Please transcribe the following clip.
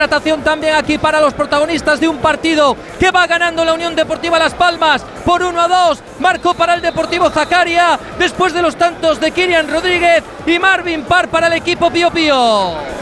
Hidratación también aquí para los protagonistas de un partido que va ganando la Unión Deportiva Las Palmas por 1-2. Marcó para el Deportivo Zacaria después de los tantos de Kirian Rodríguez y Marvin Parr para el equipo Pío Pío.